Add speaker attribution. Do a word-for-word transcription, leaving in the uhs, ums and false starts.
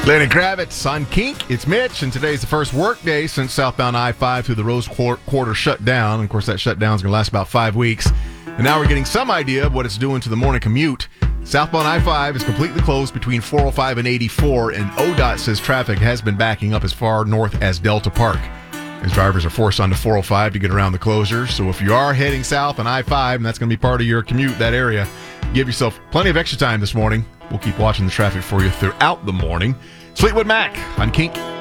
Speaker 1: Lenny Kravitz on Kink. It's Mitch, and today's the first work day since southbound I five through the Rose Quarter shut down. And of course, that shutdown is going to last about five weeks. And now we're getting some idea of what it's doing to the morning commute. Southbound I five is completely closed between four oh five and eighty-four, and O D O T says traffic has been backing up as far north as Delta Park, as drivers are forced onto four oh five to get around the closure. So if you are heading south on I five, and that's going to be part of your commute, that area, give yourself plenty of extra time this morning. We'll keep watching the traffic for you throughout the morning. Fleetwood Mac on Kink.